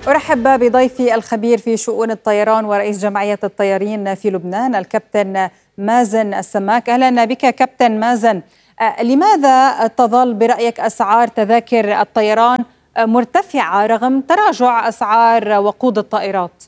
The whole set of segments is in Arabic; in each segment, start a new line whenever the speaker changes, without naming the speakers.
أرحب بضيفي الخبير في شؤون الطيران ورئيس جمعية الطيارين في لبنان الكابتن مازن السماك. أهلا بك كابتن مازن. لماذا تظل برأيك أسعار تذاكر الطيران مرتفعة رغم تراجع أسعار وقود الطائرات؟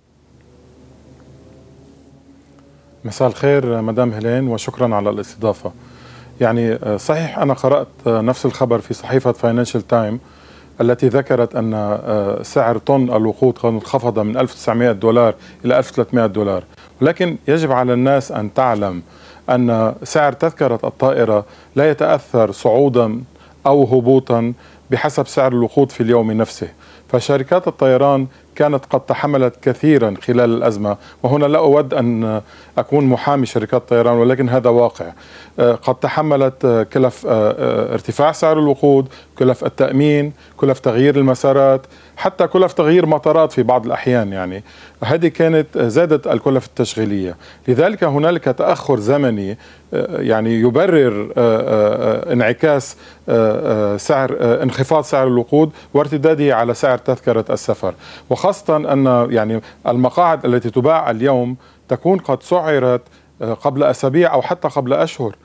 مساء الخير مدام هيلين وشكرا على الاستضافة. يعني صحيح أنا قرأت نفس الخبر في صحيفة فاينانشال تايم التي ذكرت أن سعر طن الوقود قد انخفض من $1900 إلى $1300، ولكن يجب على الناس أن تعلم أن سعر تذكرة الطائرة لا يتأثر صعودا أو هبوطا بحسب سعر الوقود في اليوم نفسه. فشركات الطيران كانت قد تحملت كثيرا خلال الأزمة، وهنا لا أود أن أكون محامي شركات الطيران ولكن هذا واقع. قد تحملت كلف ارتفاع سعر الوقود، كلف التأمين، كلف تغيير المسارات، حتى كلف تغيير مطارات في بعض الأحيان. يعني هذه كانت زادت الكلف التشغيلية، لذلك هنالك تأخر زمني يعني يبرر انعكاس انخفاض سعر الوقود وارتداده على سعر تذكرة السفر، وخاصة أن يعني المقاعد التي تباع اليوم تكون قد سعرت قبل أسابيع أو حتى قبل أشهر.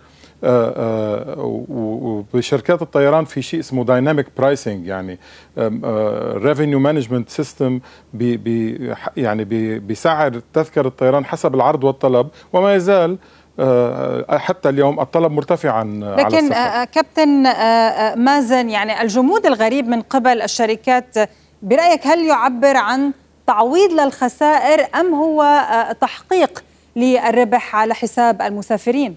وبشركات الطيران في شيء اسمه دايناميك برايسنج، يعني ريفينيو مانجمنت سيستم يعني بيسعر تذكرة الطيران حسب العرض والطلب، وما يزال حتى اليوم الطلب مرتفعا.
لكن كابتن مازن، يعني الجمود الغريب من قبل الشركات برأيك هل يعبر عن تعويض للخسائر أم هو تحقيق للربح على حساب المسافرين؟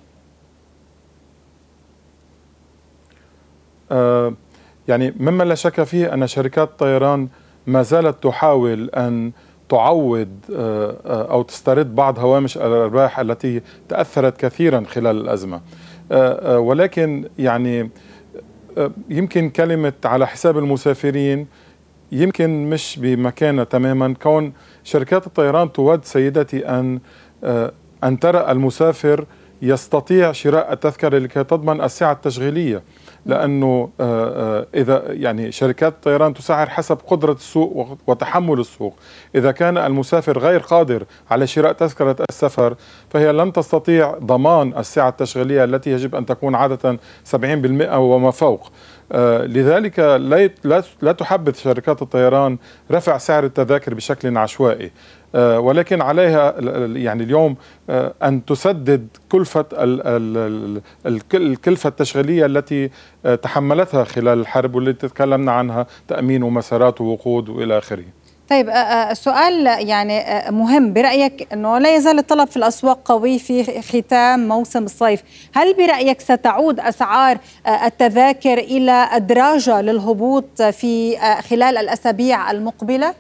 يعني مما لا شك فيه أن شركات الطيران ما زالت تحاول أن تعوض أو تسترد بعض هوامش الأرباح التي تأثرت كثيرا خلال الأزمة، ولكن يعني يمكن كلمة على حساب المسافرين يمكن مش بمكانها تماما، كون شركات الطيران تود سيدتي أن ترى المسافر يستطيع شراء التذكرة لكي تضمن السعة التشغيلية، لأنه إذا يعني شركات الطيران تسعر حسب قدرة السوق وتحمل السوق. إذا كان المسافر غير قادر على شراء تذكرة السفر فهي لن تستطيع ضمان السعة التشغيلية التي يجب أن تكون عادة 70% وما فوق. لذلك لا تحبذ شركات الطيران رفع سعر التذاكر بشكل عشوائي، ولكن عليها يعني اليوم أن تسدد كلفة الكلفة التشغيلية التي تحملتها خلال الحرب والتي تكلمنا عنها، تأمين ومسارات ووقود وإلى آخره.
طيب سؤال يعني مهم، برأيك أنه لا يزال الطلب في الأسواق قوي في ختام موسم الصيف، هل برأيك ستعود أسعار التذاكر إلى أدراجة للهبوط في خلال الأسابيع المقبلة؟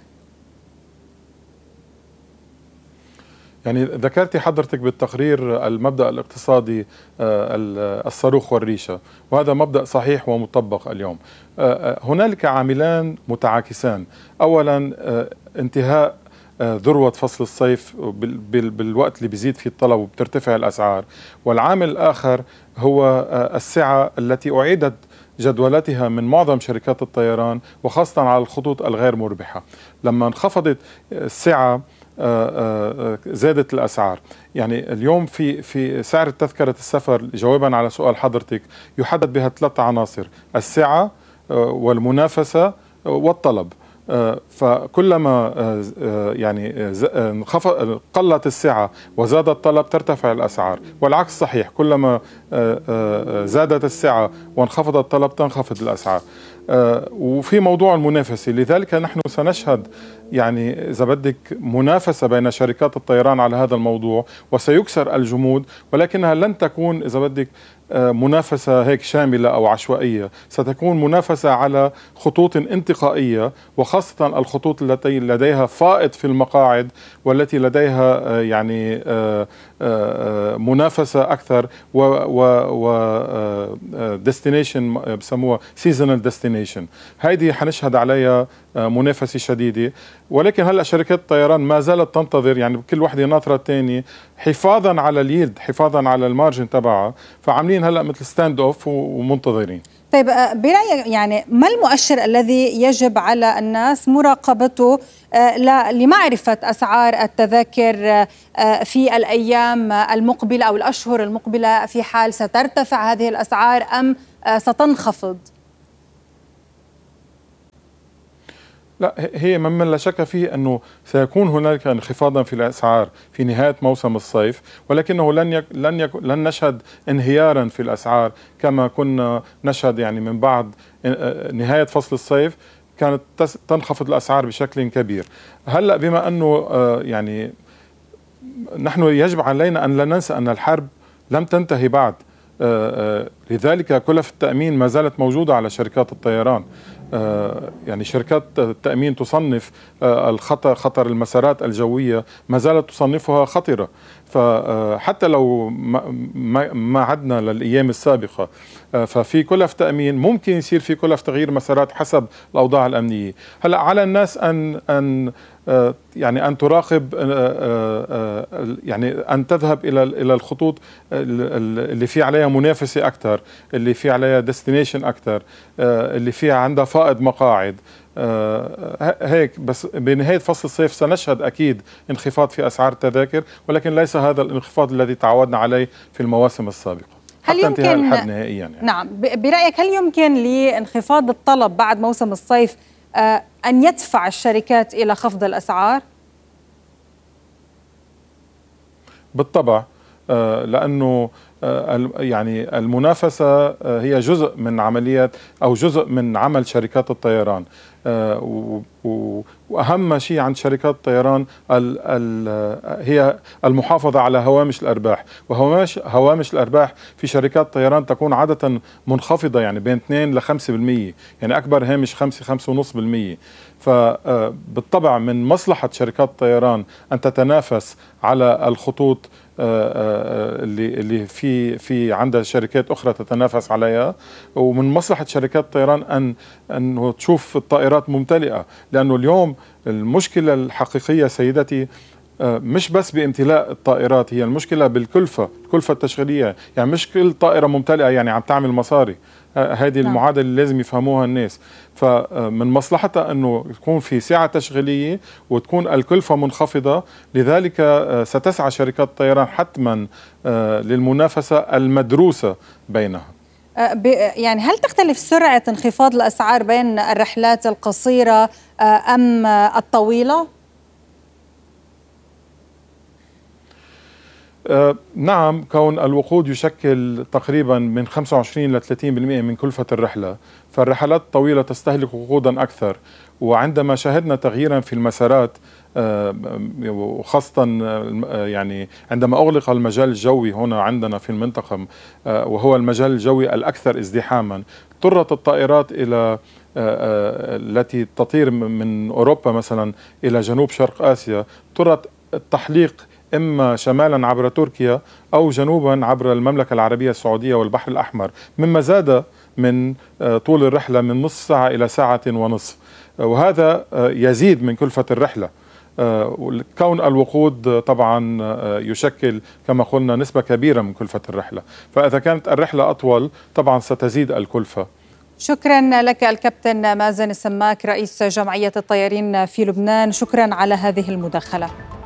يعني ذكرتي حضرتك بالتقرير المبدأ الاقتصادي الصاروخ والريشة، وهذا مبدأ صحيح ومطبق اليوم. هنالك عاملان متعاكسان، أولا انتهاء ذروة فصل الصيف بالوقت اللي بيزيد فيه الطلب وبترتفع الأسعار، والعامل الآخر هو السعة التي أعيدت جدولتها من معظم شركات الطيران وخاصة على الخطوط الغير مربحة. لما انخفضت السعة زادت الأسعار. يعني اليوم في سعر تذكرة السفر، جوابا على سؤال حضرتك، يحدد بها 3 عناصر: السعة والمنافسة والطلب. فكلما يعني قلت السعة وزاد الطلب ترتفع الأسعار، والعكس صحيح، كلما زادت السعة وانخفض الطلب تنخفض الأسعار. وفي موضوع المنافسة، لذلك نحن سنشهد يعني إذا بدك منافسة بين شركات الطيران على هذا الموضوع، وسيكسر الجمود، ولكنها لن تكون إذا بدك منافسة هيك شاملة أو عشوائية، ستكون منافسة على خطوط انتقائية، وخاصة الخطوط التي لديها فائض في المقاعد والتي لديها يعني منافسة أكثر و ديستنيشن بسموها سيزونال ديستنيشن. هذه حنشهد عليها منافسة شديدة، ولكن هلأ شركات الطيران ما زالت تنتظر، يعني كل وحدة ناطرة الثانية حفاظا على اليلد، حفاظا على المارجن تبعها، فعاملين هلأ مثل ستاند اوف ومنتظرين.
طيب برأيك يعني ما المؤشر الذي يجب على الناس مراقبته لمعرفة أسعار التذاكر في الأيام المقبلة أو الأشهر المقبلة، في حال سترتفع هذه الأسعار أم ستنخفض؟
لا، هي مما لا شك فيه أنه سيكون هنالك انخفاضا في الأسعار في نهاية موسم الصيف، ولكنه لن نشهد انهيارا في الأسعار كما كنا نشهد يعني من بعد نهاية فصل الصيف كانت تنخفض الأسعار بشكل كبير. هلأ بما أنه يعني نحن يجب علينا أن لا ننسى أن الحرب لم تنتهي بعد، لذلك كلف التأمين ما زالت موجودة على شركات الطيران. يعني شركات التأمين تصنف خطر المسارات الجوية ما زالت تصنفها خطرة، فحتى لو ما عدنا للأيام السابقة ففي كلف تأمين ممكن يصير في كلف تغيير مسارات حسب الأوضاع الأمنية. هلأ على الناس أن تراقب، يعني أن تذهب إلى الخطوط اللي في عليها منافسة أكثر، اللي في عليها ديستنيشن أكثر، اللي فيها عندها فائض مقاعد. هيك بس بنهاية فصل الصيف سنشهد أكيد انخفاض في أسعار التذاكر، ولكن ليس هذا الانخفاض الذي تعودنا عليه في المواسم السابقة حتى انتهاء الحرب نهائيا يعني.
نعم، برأيك هل يمكن لانخفاض الطلب بعد موسم الصيف أن يدفع الشركات إلى خفض الأسعار؟
بالطبع، لأنه يعني المنافسة هي جزء من عمليات أو جزء من عمل شركات الطيران، وأهم شيء عند شركات الطيران هي المحافظة على هوامش الأرباح، وهوامش الأرباح في شركات الطيران تكون عادة منخفضة، يعني بين 2 ل 5%، يعني أكبر هامش 5.5%. فبالطبع من مصلحة شركات الطيران أن تتنافس على الخطوط اللي في عندها شركات أخرى تتنافس عليها، ومن مصلحة شركات الطيران أن تشوف الطائرات ممتلئة، لأنه اليوم المشكلة الحقيقية سيدتي مش بس بامتلاء الطائرات، هي المشكلة الكلفة التشغيلية، يعني مش كل طائرة ممتلئة يعني عم تعمل مصاري. هذه المعادلة اللي لازم يفهموها الناس. فمن مصلحتها أنه يكون في سعة تشغيلية وتكون الكلفة منخفضة، لذلك ستسعى شركات الطيران حتما للمنافسة المدروسة بينها.
يعني هل تختلف سرعة انخفاض الأسعار بين الرحلات القصيرة أم الطويلة؟
نعم، كون الوقود يشكل تقريبا من 25 ل 30% من كلفة الرحلة، فالرحلات الطويلة تستهلك وقودا أكثر. وعندما شاهدنا تغييرا في المسارات، وخاصة يعني عندما أغلق المجال الجوي هنا عندنا في المنطقة، وهو المجال الجوي الأكثر ازدحاما، اضطرت الطائرات إلى التي تطير من أوروبا مثلا إلى جنوب شرق آسيا، اضطرت التحليق إما شمالا عبر تركيا أو جنوبا عبر المملكة العربية السعودية والبحر الأحمر، مما زاد من طول الرحلة من نصف ساعة إلى ساعة ونصف، وهذا يزيد من كلفة الرحلة. كون الوقود طبعا يشكل كما قلنا نسبة كبيرة من كلفة الرحلة، فإذا كانت الرحلة أطول طبعا ستزيد الكلفة.
شكرا لك الكابتن مازن السماك رئيس جمعية الطيارين في لبنان، شكرا على هذه المداخلة.